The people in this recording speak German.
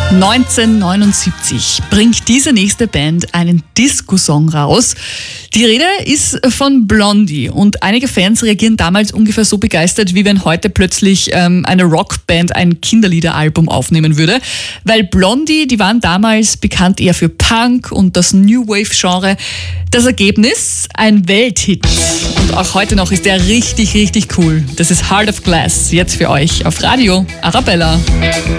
1979 bringt diese nächste Band einen Disco-Song raus. Die Rede ist von Blondie und einige Fans reagieren damals ungefähr so begeistert, wie wenn heute plötzlich eine Rockband ein Kinderliederalbum aufnehmen würde. Weil Blondie, die waren damals bekannt eher für Punk und das New Wave-Genre. Das Ergebnis? Ein Welthit. Und auch heute noch ist der richtig, richtig cool. Das ist Heart of Glass, jetzt für euch auf Radio Arabella.